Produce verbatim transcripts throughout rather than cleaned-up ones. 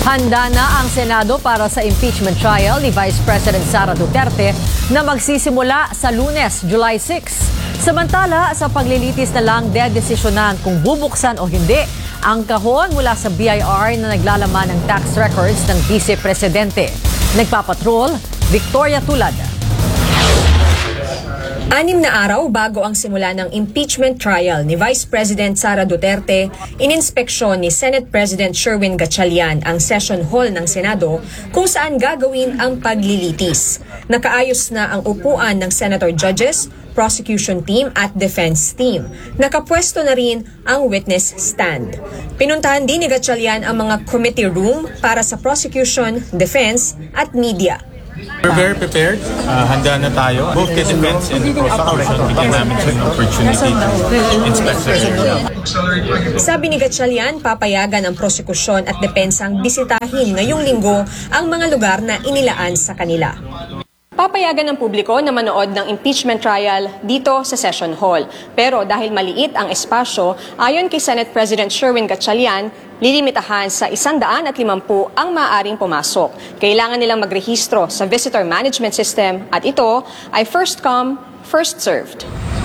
Handa na ang Senado para sa impeachment trial ni Vice President Sara Duterte na magsisimula sa Lunes, July sixth. Samantala, sa paglilitis na lang dedesisyonan kung bubuksan o hindi ang kahon mula sa B I R na naglalaman ng tax records ng Vice Presidente. Nagpapatrol, Victoria Tulad. Anim na araw bago ang simula ng impeachment trial ni Vice President Sara Duterte, ininspeksyon ni Senate President Sherwin Gatchalian ang session hall ng Senado kung saan gagawin ang paglilitis. Nakaayos na ang upuan ng senator judges, prosecution team at defense team. Nakapwesto na rin ang witness stand. Pinuntahan din ni Gatchalian ang mga committee room para sa prosecution, defense at media. We're very prepared. Uh, handa na tayo. Both the defense and the prosecution, bigyan namin siya ng opportunity to inspect the area. Sabi ni Gatchalian, papayagan ang prosekusyon at depensang bisitahin ngayong linggo ang mga lugar na inilaan sa kanila. Papayagan ng publiko na manood ng impeachment trial dito sa session hall. Pero dahil maliit ang espasyo, ayon kay Senate President Sherwin Gatchalian, lilimitahan sa one hundred fifty ang maaaring pumasok. Kailangan nilang magrehistro sa visitor management system at ito ay first come, first served.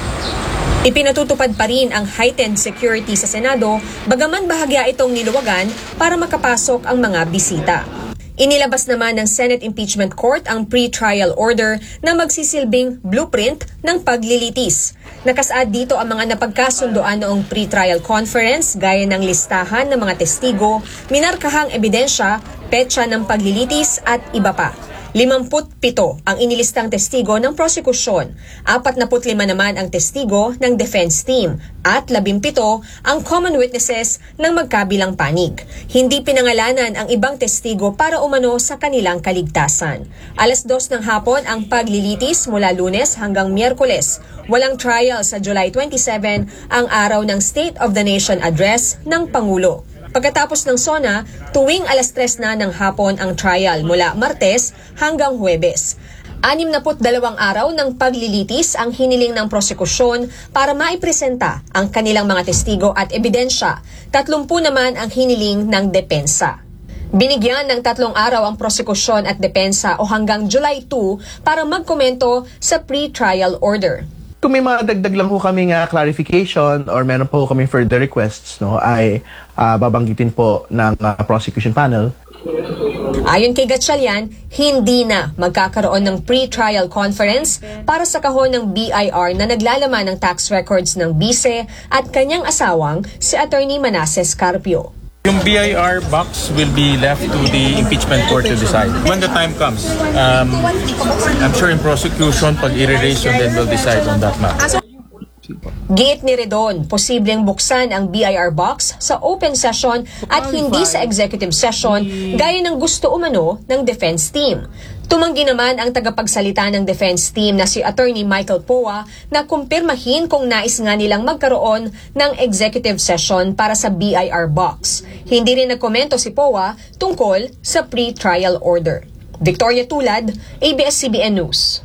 Ipinatutupad pa rin ang heightened security sa Senado, bagaman bahagya itong niluwagan para makapasok ang mga bisita. Inilabas naman ng Senate Impeachment Court ang pre-trial order na magsisilbing blueprint ng paglilitis. Nakasaad dito ang mga napagkasundoan noong pre-trial conference gaya ng listahan ng mga testigo, minarkahang ebidensya, petsa ng paglilitis at iba pa. limampu't-pito ang inilistang testigo ng prosekusyon, apatnapu't lima naman ang testigo ng defense team, at labimpito ang common witnesses ng magkabilang panig. Hindi pinangalanan ang ibang testigo para umano sa kanilang kaligtasan. Alas dos ng hapon ang paglilitis mula Lunes hanggang Miyerkules. Walang trial sa July twenty-seven, ang araw ng State of the Nation Address ng Pangulo. Pagkatapos ng SONA, tuwing alas tres na ng hapon ang trial mula Martes hanggang Huwebes. Anim na put dalawang araw ng paglilitis ang hiniling ng prosekusyon para maipresenta ang kanilang mga testigo at ebidensya. Tatlumpu naman ang hiniling ng depensa. Binigyan ng tatlong araw ang prosekusyon at depensa o hanggang July two para magkomento sa pre-trial order. Kung may mga dagdag lang po kami nga clarification or meron po kami further requests, no, ay uh, babanggitin po ng uh, prosecution panel. Ayon kay Gatchalian, hindi na magkakaroon ng pre-trial conference para sa kahon ng B I R na naglalaman ng tax records ng Vice at kanyang asawang si Attorney Manasseh Carpio. Yung B I R box will be left to the impeachment court to decide. When the time comes, um, I'm sure in prosecution, pag i-raise yun, then we'll decide on that matter. Giit ni Redon, posibleng buksan ang B I R box sa open session at hindi sa executive session gaya ng gusto umano ng defense team. Tumanggi naman ang tagapagsalita ng defense team na si Attorney Michael Poa na kumpirmahin kung nais nga nilang magkaroon ng executive session para sa B I R box. Hindi rin nagkomento si Poa tungkol sa pre-trial order. Victoria Tulad, A B S C B N News.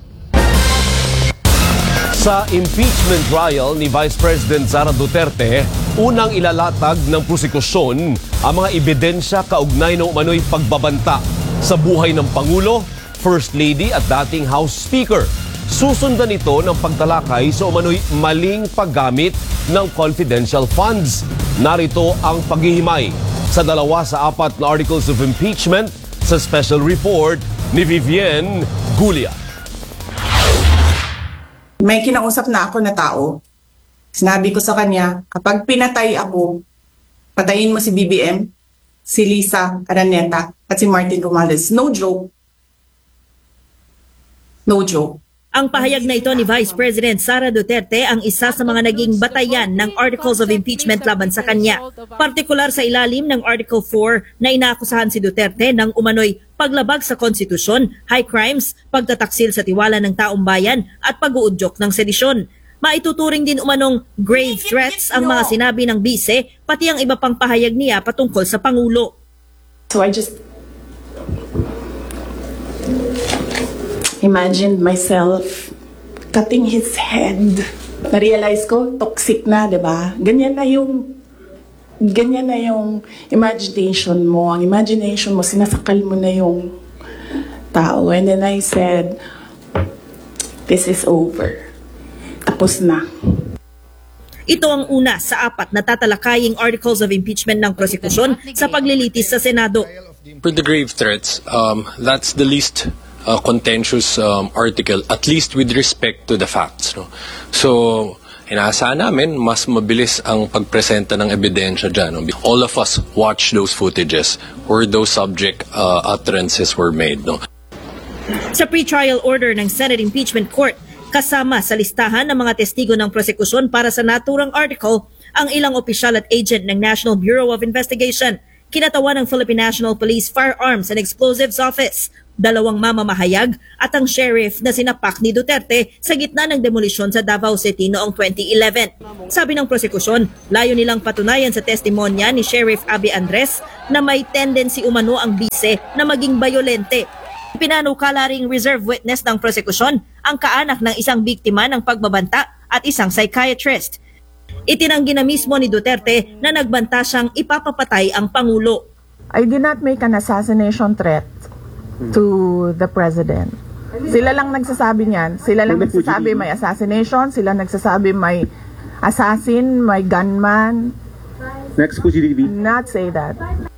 Sa impeachment trial ni Vice President Sara Duterte, unang ilalatag ng prosekusyon ang mga ebidensya kaugnay ng umano'y pagbabanta sa buhay ng Pangulo, First Lady at dating House Speaker. Susundan ito ng pagtalakay sa umano'y maling paggamit ng confidential funds. Narito ang paghihimay sa dalawa sa apat na articles of impeachment sa special report ni Vivienne Gulia. May kinausap na ako na tao. Sinabi ko sa kanya, kapag pinatay ako, patayin mo si B B M, si Lisa Araneta at si Martin Romales. No joke. No joke. Ang pahayag na ito ni Vice President Sara Duterte ang isa sa mga naging batayan ng Articles of Impeachment laban sa kanya. Partikular sa ilalim ng Article four na inaakusahan si Duterte ng umano'y paglabag sa konstitusyon, high crimes, pagtataksil sa tiwala ng taong bayan at pag-uudyok ng sedisyon. Maituturing din umanong grave threats ang mga sinabi ng Vice, pati ang iba pang pahayag niya patungkol sa Pangulo. So I just imagined myself cutting his head. Na-realize ko, toxic na, di ba? Ganyan na yung ganyan na yung imagination mo. Ang imagination mo, sinasakal mo na yung tao. And then I said, this is over. Tapos na. Ito ang una sa apat na tatalakaying articles of impeachment ng prosekusyon sa paglilitis sa Senado. For the grave threats, um, that's the least uh, contentious um, article, at least with respect to the facts. No? So, inaasahan namin, mas mabilis ang pagpresenta ng ebidensya dyan. No? All of us watch those footages where those subject uh, utterances were made. No? Sa pre-trial order ng Senate Impeachment Court, kasama sa listahan ng mga testigo ng prosekusyon para sa naturang article ang ilang opisyal at agent ng National Bureau of Investigation, kinatawan ng Philippine National Police Firearms and Explosives Office, dalawang mamamahayag at ang sheriff na sinapak ni Duterte sa gitna ng demolisyon sa Davao City noong twenty eleven. Sabi ng prosekusyon, layo nilang patunayan sa testimonya ni Sheriff Abby Andres na may tendency umano ang bise na maging bayolente. Pinanukala ring reserve witness ng prosekusyon ang kaanak ng isang biktima ng pagbabanta at isang psychiatrist. Itinanggi na mismo ni Duterte na nagbanta siyang ipapapatay ang Pangulo. I did not make an assassination threat to the President. Sila lang nagsasabi niyan. Sila lang nagsasabi may assassination. Sila nagsasabi may assassin, may gunman. Next, P G D B. Not say that.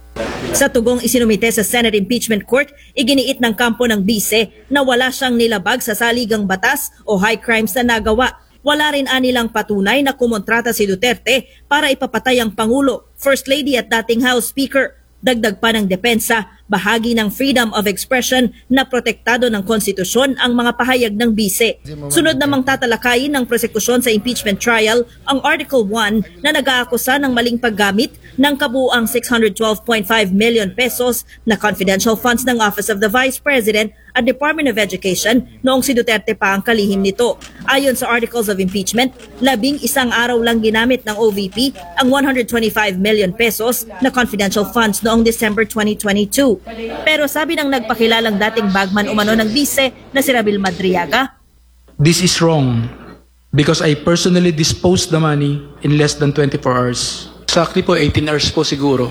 Sa tugong isinumite sa Senate Impeachment Court, iginiit ng kampo ng bise na wala siyang nilabag sa saligang batas o high crimes na nagawa. Wala rin anilang patunay na kumontrata si Duterte para ipapatay ang Pangulo, First Lady at dating House Speaker. Dagdag pa ng depensa, bahagi ng freedom of expression na protektado ng konstitusyon ang mga pahayag ng bise. Sunod namang tatalakayin ng prosekusyon sa impeachment trial ang Article one na nag-aakusa ng maling paggamit ng kabuuang six hundred twelve point five million pesos na confidential funds ng Office of the Vice President at Department of Education noong si Duterte pa ang kalihim nito. Ayon sa articles of impeachment, labing isang araw lang ginamit ng O V P ang one hundred twenty-five million pesos na confidential funds noong December twenty twenty-two. Pero sabi ng nagpakilalang dating bagman umano ng bise na si Rabil Madriaga, this is wrong because I personally disposed the money in less than twenty-four hours. Exactly po, eighteen hours po siguro.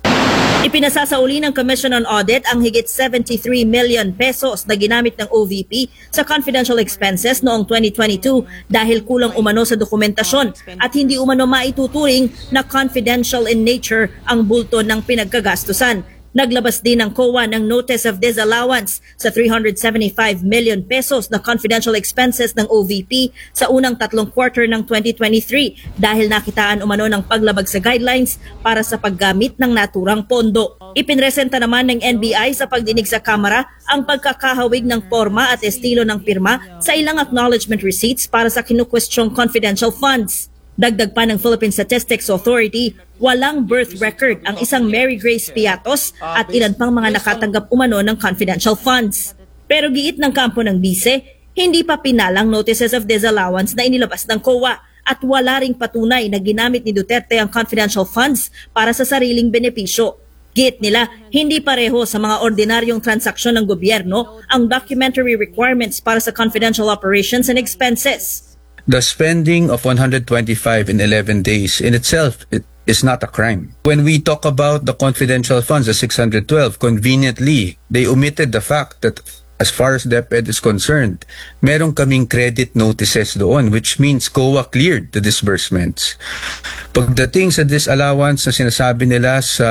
Ipinasasauli ng Commission on Audit ang higit seventy-three million pesos na ginamit ng O V P sa confidential expenses noong twenty twenty-two dahil kulang umano sa dokumentasyon at hindi umano maituturing na confidential in nature ang bulto ng pinagkagastusan. Naglabas din ng C O A ng Notice of Disallowance sa three hundred seventy-five million pesos na confidential expenses ng O V P sa unang tatlong quarter ng twenty twenty-three dahil nakitaan umano ng paglabag sa guidelines para sa paggamit ng naturang pondo. Ipinresenta naman ng N B I sa pagdinig sa Kamara ang pagkakahawig ng porma at estilo ng pirma sa ilang acknowledgement receipts para sa kinukwestyong confidential funds. Dagdag pa ng Philippine Statistics Authority, walang birth record ang isang Mary Grace Piatos at ilan pang mga nakatanggap umano ng confidential funds. Pero giit ng kampo ng bise, hindi pa pinalang notices of disallowance na inilabas ng C O A at wala ring patunay na ginamit ni Duterte ang confidential funds para sa sariling benepisyo. Giit nila, hindi pareho sa mga ordinaryong transaksyon ng gobyerno ang documentary requirements para sa confidential operations and expenses. The spending of one hundred twenty-five in eleven days in itself it is not a crime. When we talk about the confidential funds, the six hundred twelve, conveniently, they omitted the fact that as far as DepEd is concerned, meron kaming credit notices doon, which means C O A cleared the disbursements. Pagdating sa disallowance na sinasabi nila sa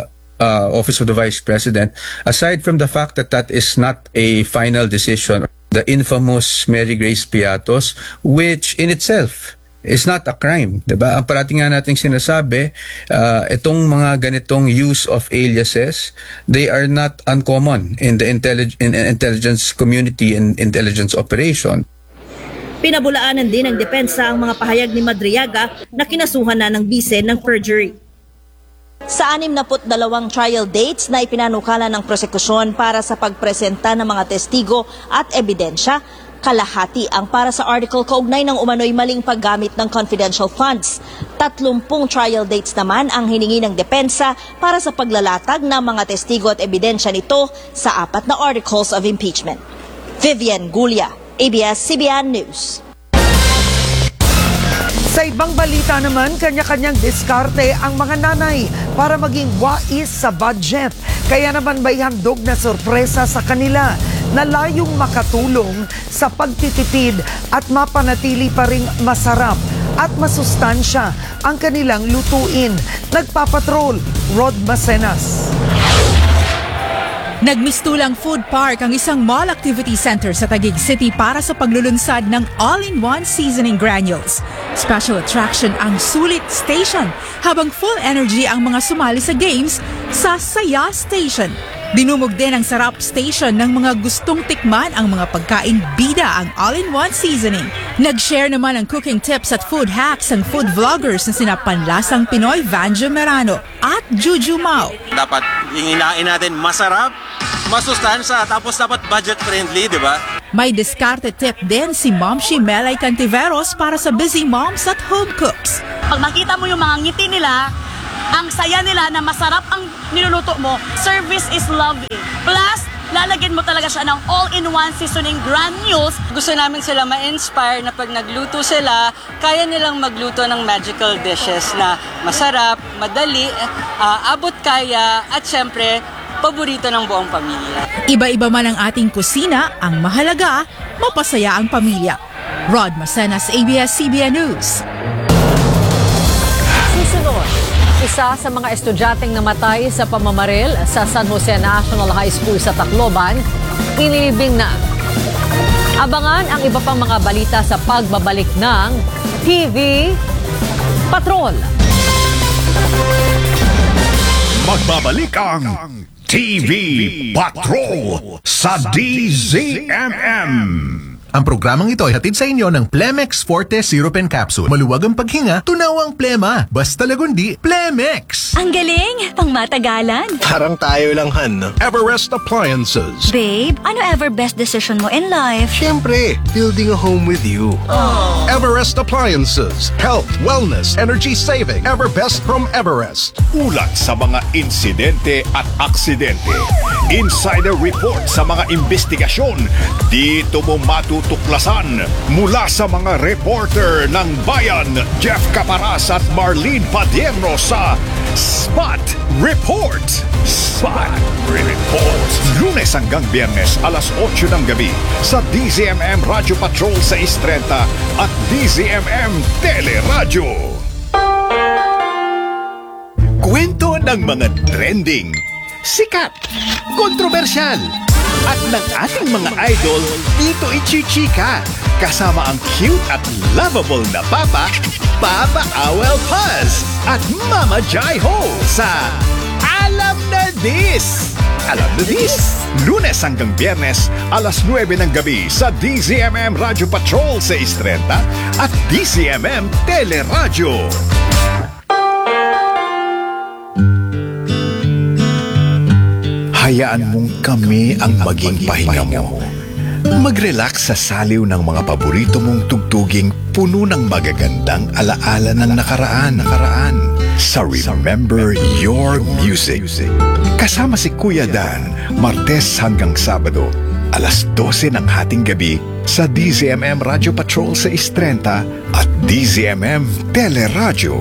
uh, Office of the Vice President, aside from the fact that that is not a final decision, the infamous Mary Grace Piatos, which in itself is not a crime. Diba? Ang parating nga nating sinasabi, uh, itong mga ganitong use of aliases, they are not uncommon in the intellig- in intelligence community and intelligence operation. Pinabulaanan din ng depensa ang mga pahayag ni Madriaga na kinasuhan na ng bise ng perjury. Sa anim na put dalawang trial dates na ipinanukala ng prosekusyon para sa pagpresenta ng mga testigo at ebidensya, kalahati ang para sa article kaugnay ng umano'y maling paggamit ng confidential funds. Tatlumpung trial dates naman ang hiningi ng depensa para sa paglalatag ng mga testigo at ebidensya nito sa apat na articles of impeachment. Vivian Gulia, A B S C B N News. Sa Sa ibang balita naman, kanya-kanyang diskarte ang mga nanay para maging wais sa budget. Kaya naman may handog na sorpresa sa kanila na layong makatulong sa pagtitipid at mapanatili pa ring masarap at masustansya ang kanilang lutuin. Nagpapatrol, Rod Macenas. Nagmistulang Food Park ang isang mall activity center sa Taguig City para sa paglulunsad ng all-in-one seasoning granules. Special attraction ang Sulit Station habang full energy ang mga sumali sa games sa Saya Station. Dinumog din ang Sarap Station ng mga gustong tikman ang mga pagkain bida ang all-in-one seasoning. Nag-share naman ang cooking tips at food hacks ang food vloggers na sina Panlasang Pinoy Vanjo Merano at Juju Mao. Dapat hihinain natin masarap, masustansya, tapos dapat budget-friendly, di ba? May diskarte tip din si Momshi Melay Cantiveros para sa busy moms at home cooks. Pag makita mo yung mga ngiti nila, ang saya nila na masarap ang niluluto mo, service is love. Plus, lalagyan mo talaga siya ng all-in-one seasoning granules. Gusto namin sila ma-inspire na pag nagluto sila, kaya nilang magluto ng magical dishes na masarap, madali, uh, abot kaya, at syempre, paborito ng buong pamilya. Iba-iba man ang ating kusina, ang mahalaga, mapasaya ang pamilya. Rod Macenas, A B S C B N News. Susunod, isa sa mga estudyanteng namatay sa pamamaril sa San Jose National High School sa Tacloban, inilibing na. Abangan ang iba pang mga balita sa pagbabalik ng T V Patrol. Magbabalik ang T V Patrol sa D Z M M. Ang programang ito ay hatid sa inyo ng Plemex Forte Syrup and Capsule. Maluwag ang paghinga, tunaw ang plema. Basta lagundi, Plemex! Ang galing! Pang matagalan. Parang tayo lang, Han, no? Everest Appliances. Babe, ano ever best decision mo in life? Siyempre, building a home with you. Aww. Everest Appliances. Health, wellness, energy saving. Everbest from Everest. Ulat sa mga insidente at aksidente. Insider report sa mga investigasyon. Dito mo matutuklasan mula sa mga reporter ng Bayan, Jeff Caparas at Marlene Padierno sa Spot Report. Spot Report. Lunes hanggang Biyernes, alas otso ng gabi sa D Z M M Radio Patrol sa six thirty at D Z M M Teleradyo. Kwento ng mga trending, sikat, kontrobersyal, at ng ating mga idol dito ichichika kasama ang cute at lovable na Papa, Papa Awel Paz at Mama Jai Ho sa Alam na Dis! Alam na Dis! Lunes hanggang Biyernes, alas nuwebe ng gabi sa D Z M M Radio Patrol sa six thirty at D Z M M Teleradyo. Hayaan mong kami ang maging pahinga mo. Mag-relax sa saliw ng mga paborito mong tugtuging puno ng magagandang alaala ng nakaraan. nakaraan. Sa Remember Your Music. Kasama si Kuya Dan, Martes hanggang Sabado, alas dose ng hating gabi sa D Z M M Radio Patrol sa six thirty at D Z M M Teleradyo.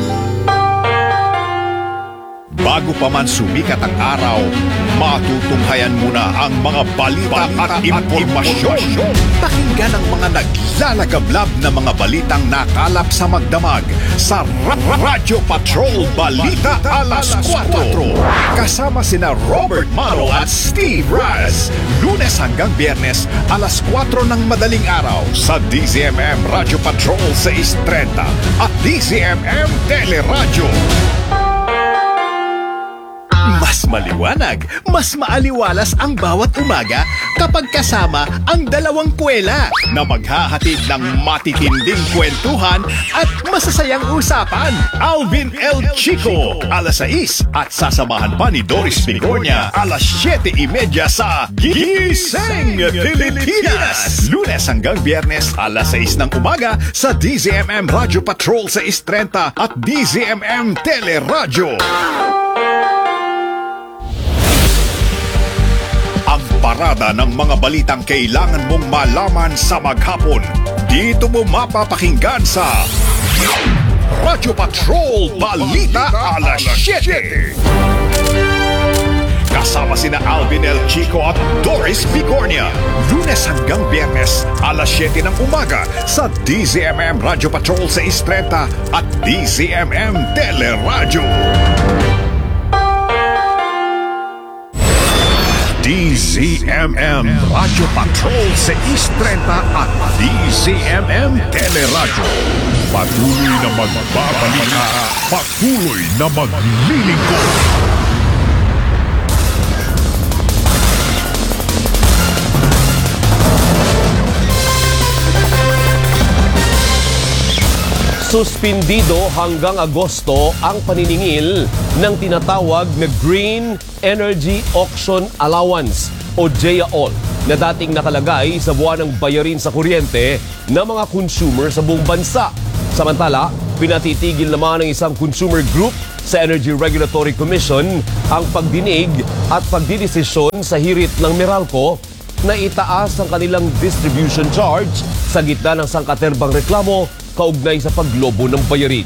Bago pa man sumikat ang araw, matutunghayan muna ang mga balita at impormasyon. Pakinggan ang mga naglalagablab na mga balitang nakalap sa magdamag sa Radio Patrol Balita Alas four. Kasama sina Robert Maro at Steve Raz. Lunes hanggang Biyernes, alas four ng madaling araw sa D Z M M Radio Patrol sa six thirty at D Z M M Teleradyo. Mas maliwanag, mas maaliwalas ang bawat umaga kapag kasama ang dalawang kwela na maghahatid ng matitinding kwentuhan at masasayang usapan. Alvin L. Chico, alas sais at sasamahan pa ni Doris Bigornia, alas siyete trenta sa Gising Pilipinas. Lunes hanggang Biyernes, alas sais ng umaga sa D Z M M Radio Patrol sa six thirty at D Z M M Teleradyo. Ang parada ng mga balitang kailangan mong malaman sa maghapon. Dito mo mapapakinggan sa Radyo Patrol Balita Alas siyete. Kasama sina Alvin El Chico at Doris Bigornia. Lunes hanggang Biyernes, alas siyete ng umaga sa D Z M M Radyo Patrol sa Istreta at D Z M M Teleradyo. D Z M M Radyo Patrol sa Istreta at D Z M M Teleradyo. Patuloy na magbabalita, patuloy na maglilingkod. Suspindido hanggang Agosto ang paniningil ng tinatawag na Green Energy Auction Allowance o J A O L na dating nakalagay sa buwan ng bayarin sa kuryente ng mga consumer sa buong bansa. Samantala, pinatitigil naman ng isang consumer group sa Energy Regulatory Commission ang pagdinig at pagdidesisyon sa hirit ng Meralco na itaas ang kanilang distribution charge sa gitna ng sangkaterbang reklamo kaugnay sa paglobo ng bayarin.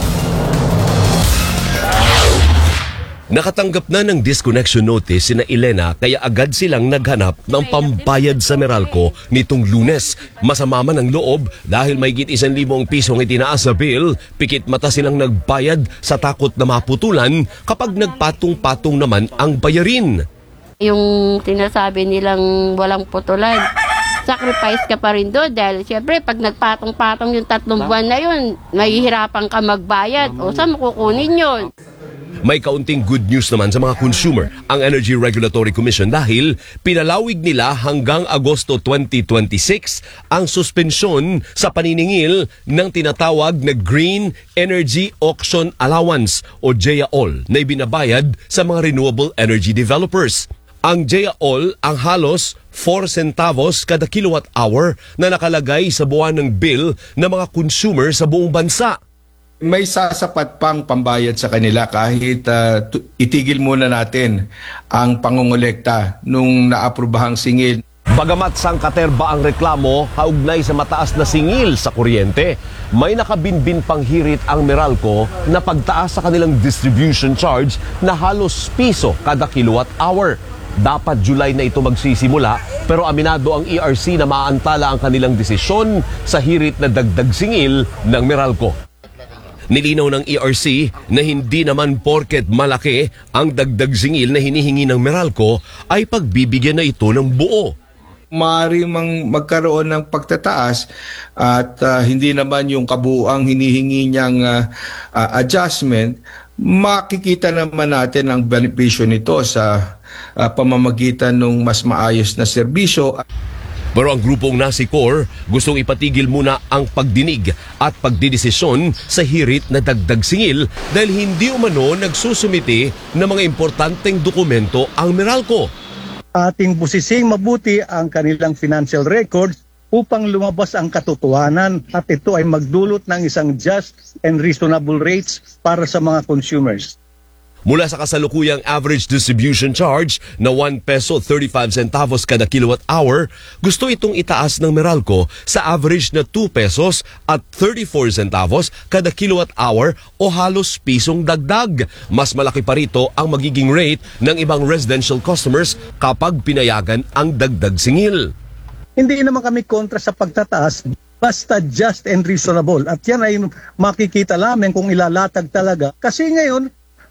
Nakatanggap na ng disconnection notice sina Elena kaya agad silang naghanap ng pambayad sa Meralco nitong Lunes. Masama man ang loob dahil may git isang libong pisong itinaas sa bill, pikit mata silang nagbayad sa takot na maputulan kapag nagpatong-patong naman ang bayarin. Yung sinasabi nilang walang putulan, sacrifice ka pa rin doon dahil syempre pag nagpatong-patong yung tatlong buwan na yun, mahihirapan ka magbayad o saan mo kukunin yun? May kaunting good news naman sa mga consumer ang Energy Regulatory Commission dahil pinalawig nila hanggang Agosto twenty twenty-six ang suspensyon sa paniningil ng tinatawag na Green Energy Auction Allowance o J A O L na ibinabayad sa mga renewable energy developers. Ang J A O L ang halos four centavos kada kilowatt hour na nakalagay sa buwan ng bill ng mga consumer sa buong bansa. May sasapat pang pambayad sa kanila kahit uh, itigil muna natin ang pangongolekta nung naaprobahang singil. Bagamat sangkaterba ang reklamo kaugnay sa mataas na singil sa kuryente, may nakabinbin pang hirit ang Meralco na pagtaas sa kanilang distribution charge na halos piso kada kilowatt hour. Dapat July na ito magsisimula pero aminado ang E R C na maantala ang kanilang desisyon sa hirit na dagdag singil ng Meralco. Nilinaw ng E R C na hindi naman porket malaki ang dagdag singil na hinihingi ng Meralco ay pagbibigyan na ito ng buo. Maaari mang magkaroon ng pagtataas at uh, hindi naman yung kabuuang hinihingi niyang uh, uh, adjustment, makikita naman natin ang benepisyo nito sa uh, pamamagitan ng mas maayos na serbisyo. Pero ang grupong Nasicor gustong ipatigil muna ang pagdinig at pagdidesisyon sa hirit na dagdag singil dahil hindi umano nagsusumite ng mga importanteng dokumento ang Meralco. Ating busising mabuti ang kanilang financial records upang lumabas ang katotohanan at ito ay magdulot ng isang just and reasonable rates para sa mga consumers. Mula sa kasalukuyang average distribution charge na one peso thirty-five centavos kada kilowatt hour, gusto itong itaas ng Meralco sa average na two pesos at thirty-four centavos kada kilowatt hour o halos pisong dagdag. Mas malaki pa rito ang magiging rate ng ibang residential customers kapag pinayagan ang dagdag singil. Hindi naman kami kontra sa pagtataas, basta just and reasonable. At yan ay makikita namin kung ilalatag talaga. Kasi ngayon,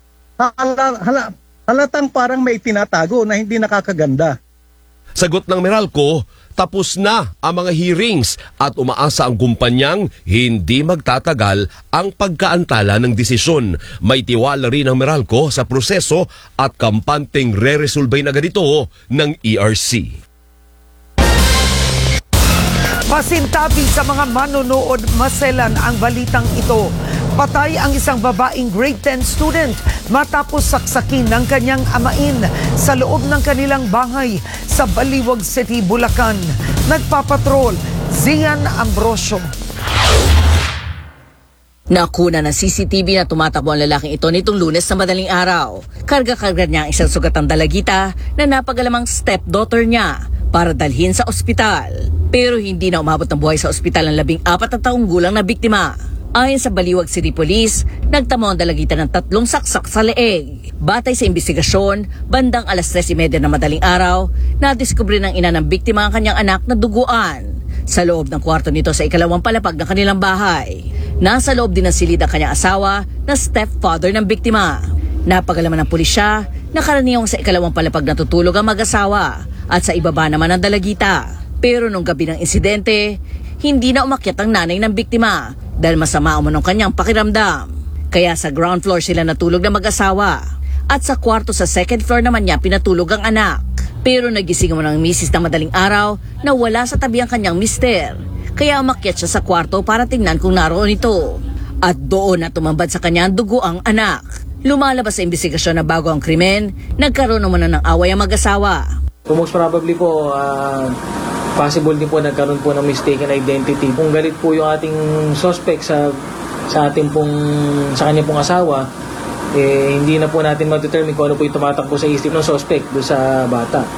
Hala, hala, halatang parang may tinatago na hindi nakakaganda. Sagot ng Meralco, tapos na ang mga hearings at umaasa ang kumpanyang hindi magtatagal ang pagkaantala ng desisyon. May tiwala rin ang Meralco sa proseso at kampanteng re-resolbay na ganito ng E R C. Pasintabi sa mga manonood, maselan ang balitang ito. Patay ang isang babaeng grade ten student matapos saksakin ng kanyang amain sa loob ng kanilang bahay sa Baliwag City, Bulacan. Nagpapatrol, Zian Ambrosio. Nakuna ng C C T V na tumatakbo ang lalaking ito nitong Lunes sa madaling araw. Karga-karga niya ang isang sugatang dalagita na napagalamang stepdaughter niya para dalhin sa ospital. Pero hindi na umabot ng buhay sa ospital ang labing apat na taong gulang na biktima. Ayon sa Baliwag City Police, nagtamo ang dalagita ng tatlong saksak sa leeg. Batay sa investigasyon, bandang alas tres thirty na madaling araw, nadiskubre ng ina ng biktima ang kanyang anak na duguan sa loob ng kwarto nito sa ikalawang palapag ng kanilang bahay. Nasa loob din ng silid ang kanyang asawa na stepfather ng biktima. Napagalaman ng pulisya na karaniwang sa ikalawang palapag natutulog ang mag-asawa at sa ibaba naman ang dalagita. Pero nung gabi ng insidente, hindi na umakyat ang nanay ng biktima dahil masama umunong kanyang pakiramdam. Kaya sa ground floor sila natulog na mag-asawa at sa kwarto sa second floor naman niya pinatulog ang anak. Pero nagising mo ng misis na madaling araw na wala sa tabi ang kanyang mister. Kaya umakyat siya sa kwarto para tingnan kung naroon ito. At doon na tumambad sa kanya ang dugo ang anak. Lumalabas sa investigasyon na bago ang krimen, nagkaroon naman ng away ang mag-asawa. So most probably po, uh, possible din po nagkaroon po ng mistaken identity. Kung galit po yung ating suspect sa sa ating pong sa kanya pong asawa, eh hindi na po natin ma-determine kung ano po yung tumatakbo sa isip ng suspect do sa bata.